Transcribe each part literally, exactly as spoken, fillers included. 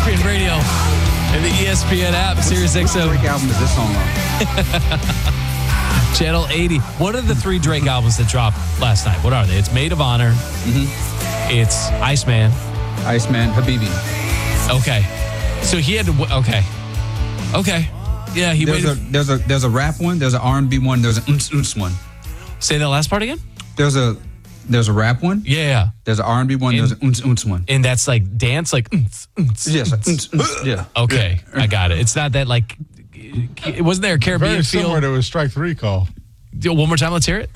P N Radio and the E S P N app, Sirius X M. What Drake album is this song on? Channel eighty. What are the three Drake albums that dropped last night? What are they? It's Maid of Honor. Mm-hmm. It's Iceman. Iceman, Habibi. Okay. So he had to... Okay. Okay. Yeah, he there's waited. A, there's a there's a rap one, there's an R and B one, there's an oons oons one. Say that last part again? There's a there's a rap one. Yeah, yeah. There's an R and B one, and, there's an oons oons one. And that's like dance, like... Oons, oons, yes, like, oons, oons, yeah. Okay, yeah. I got it. It's not that like... It wasn't there a Caribbean Very feel? similar to a strike three call. One more time, let's hear it.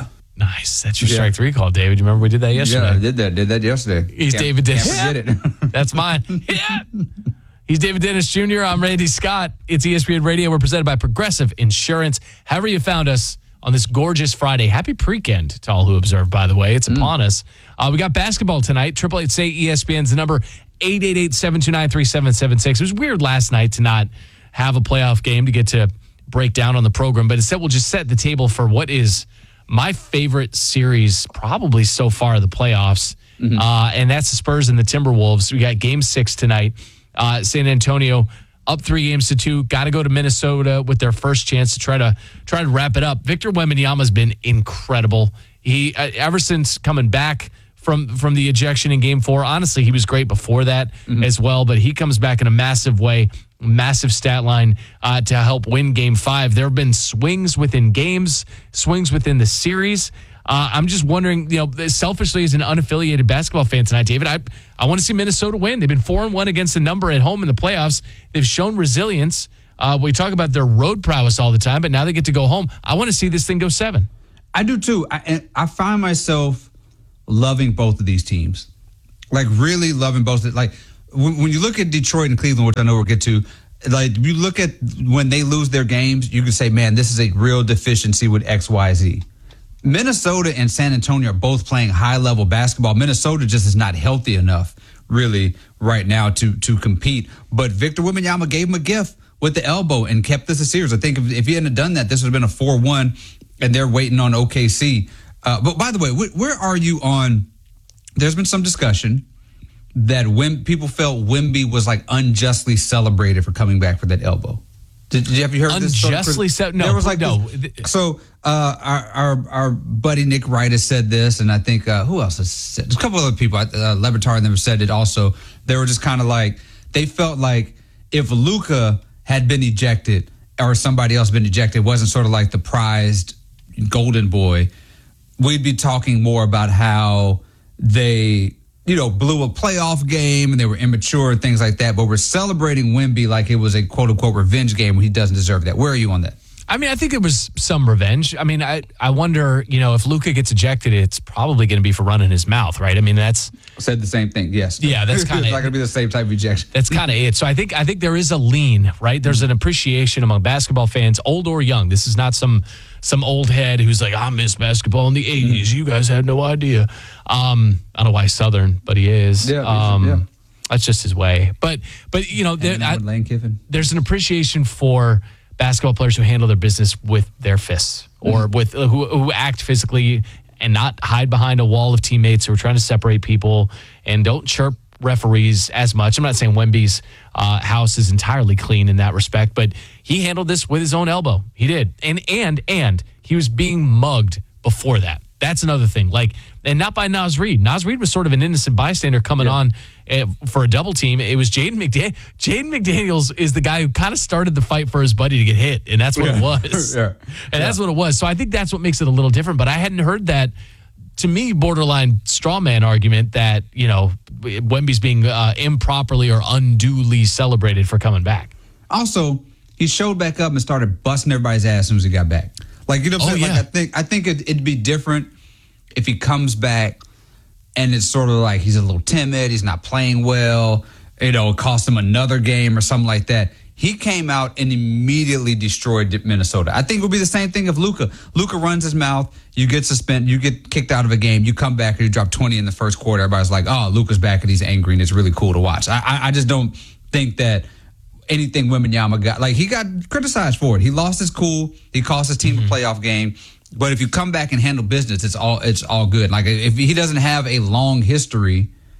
Nice. That's your strike yeah. three call, David. You remember we did that yesterday? Yeah, I did that. Did that yesterday. He's can't, David Dennis. Can't forget it. That's mine. Yeah. He's David Dennis Junior I'm Randy Scott. It's E S P N Radio. We're presented by Progressive Insurance. However you found us on this gorgeous Friday. Happy pre-weekend to all who observed, by the way. It's upon mm. us. Uh, we got basketball tonight. Triple Eight Say E S P N's the number eight eight eight, seven two nine, three seven seven six. It was weird last night to not have a playoff game to get to break down on the program, but instead we'll just set the table for what is my favorite series probably so far of the playoffs, mm-hmm. uh, and that's the Spurs and the Timberwolves. We got game six tonight. Uh, San Antonio up three games to two. Got to go to Minnesota with their first chance to try to try to wrap it up. Victor Wembanyama's been incredible. He uh, ever since coming back from from the ejection in game four. Honestly, he was great before that mm-hmm. as well, but he comes back in a massive way. Massive stat line uh, to help win game five. There have been swings within games, swings within the series. Uh, I'm just wondering, you know, selfishly as an unaffiliated basketball fan tonight, David, I I want to see Minnesota win. They've been four and one against the number at home in the playoffs. They've shown resilience. Uh, we talk about their road prowess all the time, but now they get to go home. I want to see this thing go seven. I do too. I, and I find myself loving both of these teams, like really loving both. Like when, when you look at Detroit and Cleveland, which I know we'll get to, like you look at when they lose their games, you can say, man, this is a real deficiency with X, Y, Z. Minnesota and San Antonio are both playing high-level basketball. Minnesota just is not healthy enough, really, right now to to compete. But Victor Wembanyama gave him a gift with the elbow and kept this a series. I think if, if he hadn't done that, this would have been a four one, and they're waiting on O K C. Uh, but by the way, wh- where are you on – there's been some discussion that when people felt Wemby was like unjustly celebrated for coming back for that elbow. Did, did you have you heard unjustly this? Unjustly celebrated? No, there was like no. This, so uh, our, our our buddy Nick Wright has said this, and I think uh, who else has said? There's a couple other people. Uh, Levitar and them have said it also. They were just kind of like they felt like if Luka had been ejected or somebody else been ejected, wasn't sort of like the prized golden boy, we'd be talking more about how they, you know, blew a playoff game and they were immature and things like that. But we're celebrating Wemby like it was a quote unquote revenge game when he doesn't deserve that. Where are you on that? I mean, I think it was some revenge. I mean, I, I wonder, you know, if Luka gets ejected, it's probably going to be for running his mouth, right? I mean, that's said the same thing. Yes. Yeah, that's kind of it's not going to be the same type of ejection. That's kind of it. So I think I think there is a lean, right? There's an appreciation among basketball fans, old or young. This is not some some old head who's like, I miss basketball in the eighties. You guys had no idea. Um, I don't know why he's Southern, but he is. Yeah, um, yeah. That's just his way. But but you know, there, I, Lane Kiffin. there's an appreciation for basketball players who handle their business with their fists or mm-hmm. with uh, who, who act physically and not hide behind a wall of teammates who are trying to separate people and don't chirp referees as much. I'm not saying Wemby's uh, house is entirely clean in that respect, but he handled this with his own elbow. He did. And, and, and he was being mugged before that. That's another thing. Like, and not by Naz Reid. Naz Reid was sort of an innocent bystander coming yeah. on uh, for a double team. It was Jaden McDaniels. Jaden McDaniels is the guy who kind of started the fight for his buddy to get hit, and that's what yeah. it was. yeah. And yeah. that's what it was. So I think that's what makes it a little different. But I hadn't heard that, to me, borderline straw man argument that, you know, Wemby's being uh, improperly or unduly celebrated for coming back. Also, he showed back up and started busting everybody's ass as soon as he got back. Like, you know what I'm oh, saying? Yeah. Like, I think I think it, it'd be different if he comes back and it's sort of like he's a little timid, he's not playing well, you know, it cost him another game or something like that. He came out and immediately destroyed Minnesota. I think it would be the same thing if Luka. Luka runs his mouth, you get suspended, you get kicked out of a game, you come back and you drop twenty in the first quarter. Everybody's like, oh, Luka's back and he's angry and it's really cool to watch. I, I, I just don't think that anything Wembanyama got, like he got criticized for it. He lost his cool. He cost his team mm-hmm. a playoff game. But if you come back and handle business, it's all it's all good. Like if he doesn't have a long history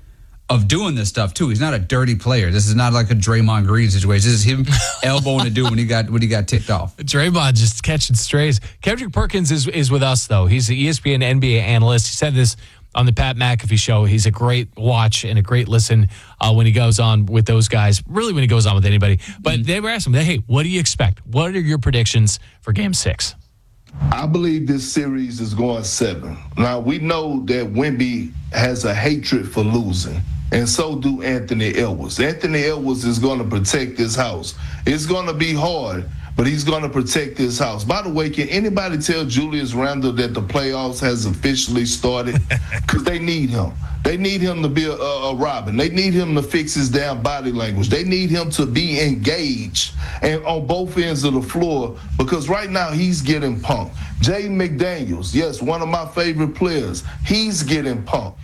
of doing this stuff too. He's not a dirty player. This is not like a Draymond Green situation. This is him elbowing a dude when he got when he got ticked off. Draymond just catching strays. Kendrick Perkins is is with us though. He's an E S P N N B A analyst. He said this on the Pat McAfee show. He's a great watch and a great listen uh, when he goes on with those guys. Really, when he goes on with anybody. But mm-hmm. they were asking him, "Hey, what do you expect? What are your predictions for Game Six?" I believe this series is going seven. Now, we know that Wemby has a hatred for losing, and so do Anthony Edwards. Anthony Edwards is going to protect this house. It's going to be hard, but he's going to protect this house. By the way, can anybody tell Julius Randle that the playoffs has officially started? Because they need him. They need him to be a, a Robin. They need him to fix his damn body language. They need him to be engaged and on both ends of the floor, because right now he's getting punked. Jaden McDaniels, yes, one of my favorite players, he's getting punked.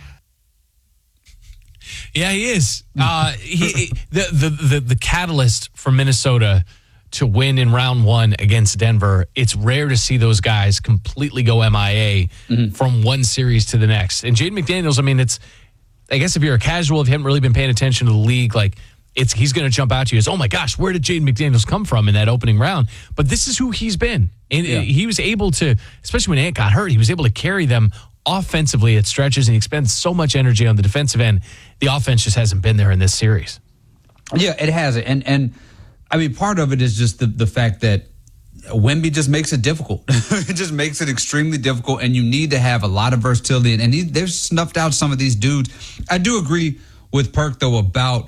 Yeah, he is. Uh, he, the, the the the catalyst for Minnesota to win in round one against Denver. It's rare to see those guys completely go M I A mm-hmm. from one series to the next. And Jaden McDaniels, I mean, it's. I guess if you're a casual, if you haven't really been paying attention to the league, like it's he's going to jump out to you as, oh my gosh, where did Jaden McDaniels come from in that opening round? But this is who he's been, and yeah. he was able to, especially when Ant got hurt, he was able to carry them offensively at stretches, and he expends so much energy on the defensive end. The offense just hasn't been there in this series. Yeah, it hasn't. And, and I mean, part of it is just the, the fact that Wemby just makes it difficult. It just makes it extremely difficult, and you need to have a lot of versatility. And, and he, they've snuffed out some of these dudes. I do agree with Perk, though, about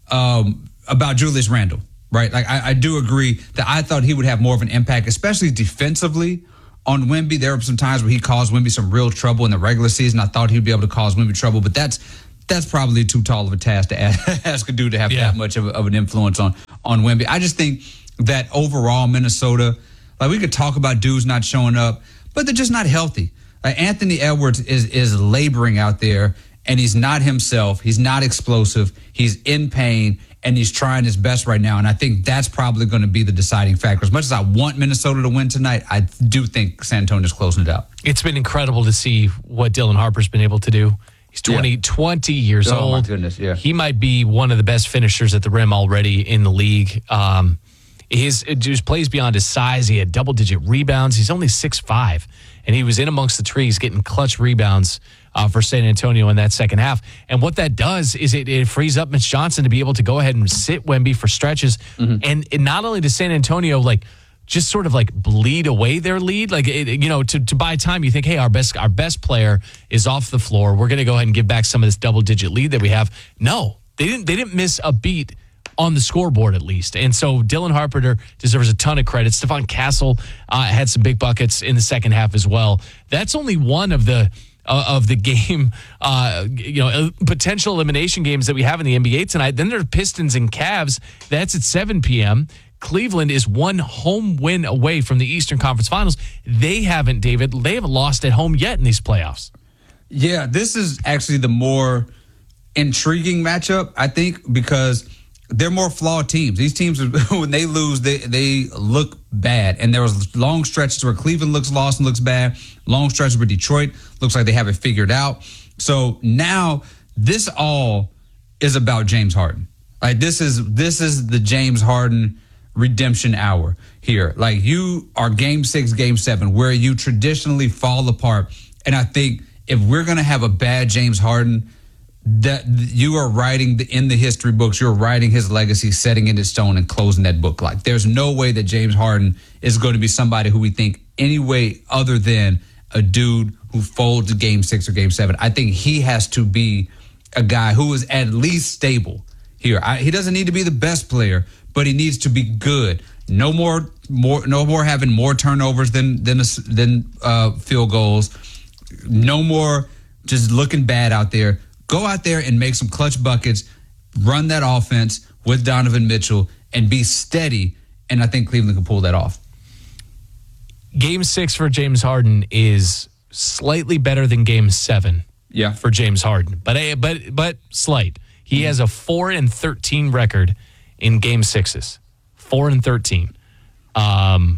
um, about Julius Randle, right? Like, I, I do agree that I thought he would have more of an impact, especially defensively, on Wemby. There were some times where he caused Wemby some real trouble in the regular season. I thought he'd be able to cause Wemby trouble, but that's that's probably too tall of a task to ask, ask a dude to have yeah. that much of, of an influence on, on Wemby. I just think that overall Minnesota, like we could talk about dudes not showing up, but they're just not healthy. Like Anthony Edwards is is laboring out there, and he's not himself. He's not explosive. He's in pain, and he's trying his best right now. And I think that's probably going to be the deciding factor. As much as I want Minnesota to win tonight, I do think San Antonio's closing it out. It's been incredible to see what Dylan Harper's been able to do. He's twenty, yeah. twenty years oh, old. Oh, my goodness, yeah. He might be one of the best finishers at the rim already in the league. Um, his just plays beyond his size. He had double-digit rebounds. He's only six five, and he was in amongst the trees getting clutch rebounds uh, for San Antonio in that second half. And what that does is it, it frees up Mitch Johnson to be able to go ahead and sit Wemby for stretches. Mm-hmm. And, and not only does San Antonio, like, just sort of like bleed away their lead. Like, it, you know, to, to buy time, you think, hey, our best our best player is off the floor. We're going to go ahead and give back some of this double-digit lead that we have. No, they didn't They didn't miss a beat on the scoreboard, at least. And so Dylan Harper deserves a ton of credit. Stephon Castle uh, had some big buckets in the second half as well. That's only one of the uh, of the game, uh, you know, potential elimination games that we have in the N B A tonight. Then there are Pistons and Cavs. That's at seven p.m. Cleveland is one home win away from the Eastern Conference Finals. They haven't, David, they haven't lost at home yet in these playoffs. Yeah, this is actually the more intriguing matchup, I think, because they're more flawed teams. These teams, when they lose, they they look bad. And there was long stretches where Cleveland looks lost and looks bad. Long stretches where Detroit looks like they have it figured out. So now this all is about James Harden. Like this is this is the James Harden redemption hour here. Like you are game six, game seven, where you traditionally fall apart. And I think if we're going to have a bad James Harden, that you are writing the, in the history books, you're writing his legacy, setting it in stone and closing that book. Like there's no way that James Harden is going to be somebody who we think any way other than a dude who folds game six or game seven. I think he has to be a guy who is at least stable here. I, he doesn't need to be the best player, but he needs to be good. No more, more, no more having more turnovers than than than uh, field goals. No more just looking bad out there. Go out there and make some clutch buckets. Run that offense with Donovan Mitchell and be steady. And I think Cleveland can pull that off. Game six for James Harden is slightly better than Game seven. Yeah, for James Harden, but but but slight. He mm-hmm. has a four and thirteen record in Game sixes, four and thirteen. Um,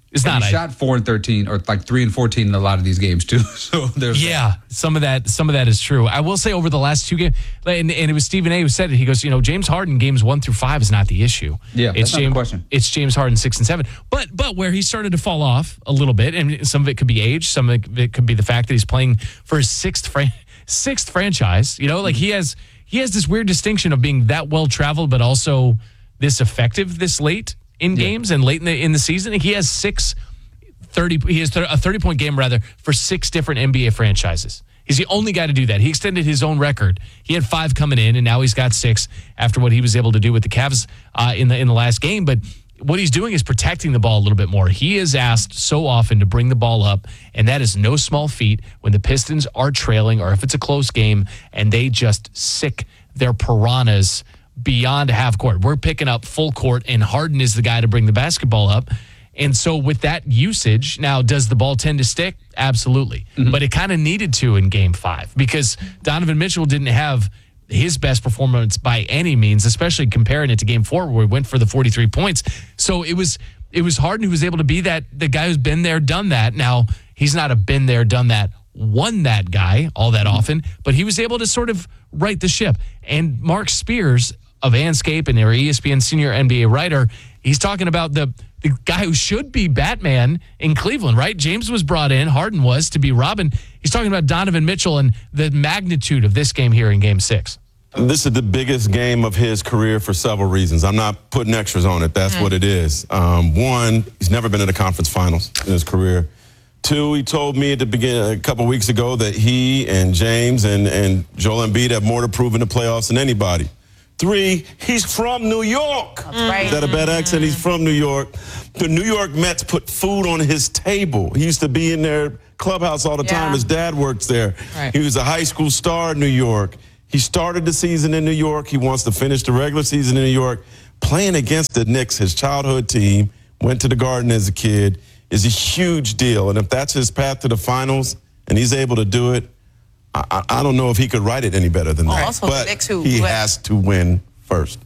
It's and not. He I, shot four and thirteen, or like three and fourteen in a lot of these games too. So there's yeah, some of that, some of that is true. I will say over the last two games, and, and it was Stephen A. who said it. He goes, you know, James Harden games one through five is not the issue. Yeah, it's that's not James. the question. It's James Harden six and seven. But but where he started to fall off a little bit, and some of it could be age, some of it could be the fact that he's playing for his sixth fran- sixth franchise. You know, like he has he has this weird distinction of being that well traveled, but also this effective this late in Yeah. games and late in the in the season. He has six. thirty He has a thirty-point game, rather, for six different N B A franchises. He's the only guy to do that. He extended his own record. He had five coming in, and now he's got six after what he was able to do with the Cavs uh, in the in the last game. But what he's doing is protecting the ball a little bit more. He is asked so often to bring the ball up, and that is no small feat when the Pistons are trailing or if it's a close game and they just sick their piranhas beyond half court. We're picking up full court, and Harden is the guy to bring the basketball up. And so with that usage, now, does the ball tend to stick? Absolutely. Mm-hmm. But it kind of needed to in game five because Donovan Mitchell didn't have his best performance by any means, especially comparing it to game four where he went for the forty-three points. So it was it was Harden who was able to be that the guy who's been there, done that. Now, he's not a been there, done that, won that guy all that often, but he was able to sort of right the ship. And Mark Spears of Anscape and their E S P N senior N B A writer, he's talking about the the guy who should be Batman in Cleveland, right? James was brought in, Harden was, to be Robin. He's talking about Donovan Mitchell and the magnitude of this game here in game six. This is the biggest game of his career for several reasons. I'm not putting extras on it. That's mm. what it is. Um, one, he's never been in the conference finals in his career. Two, he told me at the beginning, a couple weeks ago, that he and James and, and Joel Embiid have more to prove in the playoffs than anybody. Three, he's from New York. That's right. Is that a bad accent? He's from New York. The New York Mets put food on his table. He used to be in their clubhouse all the yeah. time. His dad works there. Right. He was a high school star in New York. He started the season in New York. He wants to finish the regular season in New York. Playing against the Knicks, his childhood team, went to the Garden as a kid, is a huge deal. And if that's his path to the finals and he's able to do it, I, I don't know if he could write it any better than well, that. Also but the Knicks who, he who has to win first.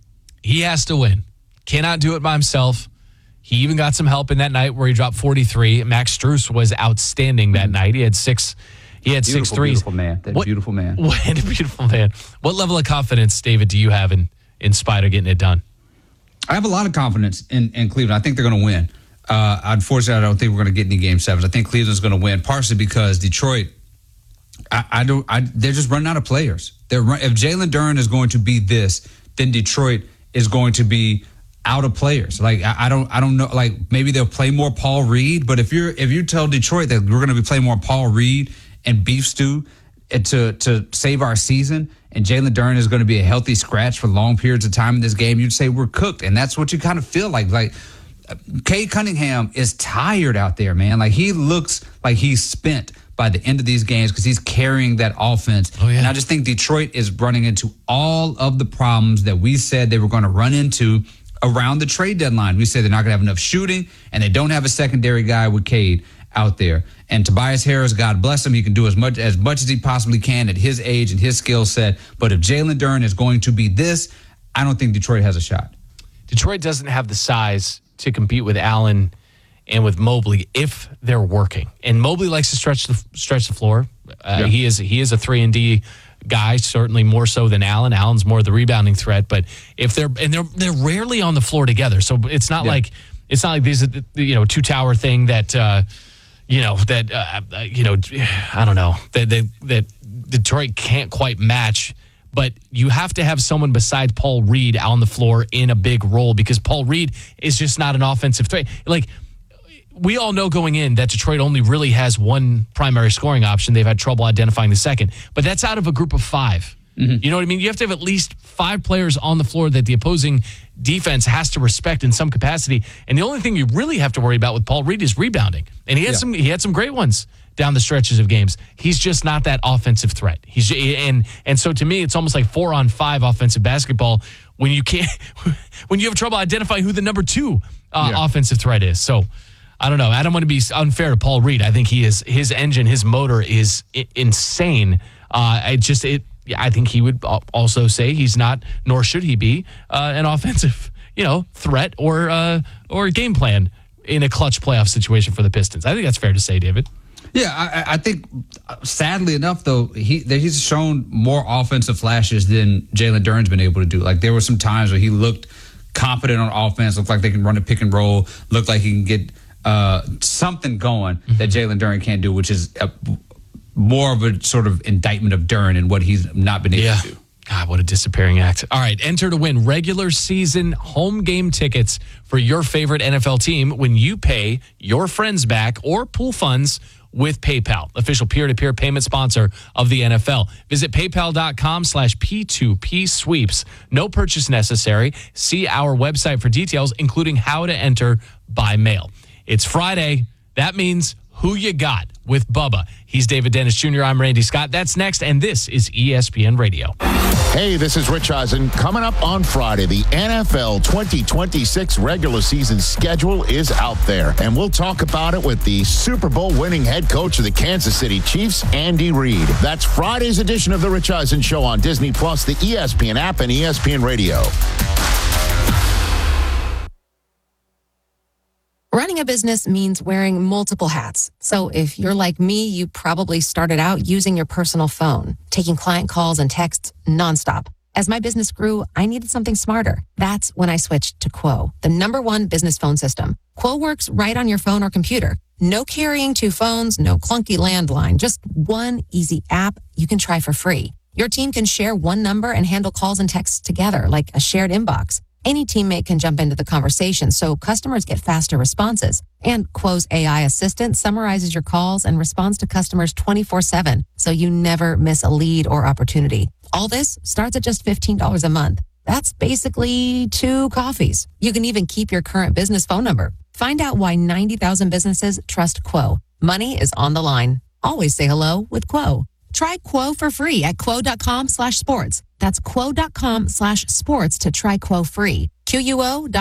He has to win. Cannot do it by himself. He even got some help in that night where he dropped forty-three. Max Strus was outstanding that mm-hmm. night. He had six. He had beautiful, six threes. Beautiful man. That what, beautiful man. What a beautiful man. What level of confidence, David, do you have in in Spider getting it done? I have a lot of confidence in, in Cleveland. I think they're going to win. Uh, unfortunately, I don't think we're going to get any game sevens. I think Cleveland's going to win, partially because Detroit. I, I don't. I, they're just running out of players. They're run, if Jalen Duren is going to be this, then Detroit is going to be out of players. Like I, I don't. I don't know. Like maybe they'll play more Paul Reed. But if you're if you tell Detroit that we're going to be playing more Paul Reed and beef stew to to save our season, and Jalen Duren is going to be a healthy scratch for long periods of time in this game, you'd say we're cooked. And that's what you kind of feel like. Like Cade Cunningham is tired out there, man. Like he looks like he's spent by the end of these games because he's carrying that offense. Oh, yeah. And I just think Detroit is running into all of the problems that we said they were going to run into around the trade deadline. We said they're not going to have enough shooting, and they don't have a secondary guy with Cade out there. And Tobias Harris, God bless him, he can do as much as much as he possibly can at his age and his skill set. But if Jalen Duren is going to be this, I don't think Detroit has a shot. Detroit doesn't have the size to compete with Allen and with Mobley if they're working. And Mobley likes to stretch the stretch the floor. Uh, yeah. He is he is a three and D guy, certainly more so than Allen. Allen's more the rebounding threat. But if they're and they're they're rarely on the floor together, so it's not yeah. like it's not like these you know two tower thing that uh, you know that uh, you know I don't know that that, that Detroit can't quite match. But you have to have someone besides Paul Reed on the floor in a big role because Paul Reed is just not an offensive threat. Like, we all know going in that Detroit only really has one primary scoring option. They've had trouble identifying the second. But that's out of a group of five. Mm-hmm. You know what I mean? You have to have at least five players on the floor that the opposing defense has to respect in some capacity. And the only thing you really have to worry about with Paul Reed is rebounding. And he had yeah. some he had some great ones down the stretches of games. He's just not that offensive threat. He's and and so to me, it's almost like four on five offensive basketball when you can't when you have trouble identifying who the number two uh, yeah. offensive threat is. So I don't know. I don't want to be unfair to Paul Reed. I think he is his engine, his motor is I- insane. Uh, I just it. I think he would also say he's not, nor should he be, uh, an offensive, you know, threat or uh, or game plan in a clutch playoff situation for the Pistons. I think that's fair to say, David. Yeah, I, I think, sadly enough, though, he that he's shown more offensive flashes than Jalen Duren's been able to do. Like, there were some times where he looked confident on offense, looked like they can run a pick and roll, looked like he can get uh, something going mm-hmm. that Jalen Duren can't do, which is a, more of a sort of indictment of Duren and what he's not been able yeah. to do. God, what a disappearing act. All right, enter to win regular season home game tickets for your favorite N F L team when you pay your friends back or pool funds with PayPal, official peer-to-peer payment sponsor of the N F L. Visit paypal.com slash P2P sweeps. No purchase necessary. See our website for details, including how to enter by mail. It's Friday. That means Who You Got with Bubba. He's David Dennis Junior I'm Randy Scott. That's next, and this is E S P N Radio. Hey, this is Rich Eisen. Coming up on Friday, the N F L twenty twenty-six regular season schedule is out there, and we'll talk about it with the Super Bowl winning head coach of the Kansas City Chiefs, Andy Reid. That's Friday's edition of the Rich Eisen Show on Disney Plus, the E S P N app, and E S P N Radio. Running a business means wearing multiple hats. So if you're like me, you probably started out using your personal phone, taking client calls and texts nonstop. As my business grew, I needed something smarter. That's when I switched to Quo, the number one business phone system. Quo works right on your phone or computer. No carrying two phones, no clunky landline, just one easy app you can try for free. Your team can share one number and handle calls and texts together like a shared inbox. Any teammate can jump into the conversation, so customers get faster responses. And Quo's A I assistant summarizes your calls and responds to customers twenty-four seven, so you never miss a lead or opportunity. All this starts at just fifteen dollars a month. That's basically two coffees. You can even keep your current business phone number. Find out why ninety thousand businesses trust Quo. Money is on the line. Always say hello with Quo. Try Quo for free at quo.com slash sports. That's quo.com slash sports to try Quo free. Q U O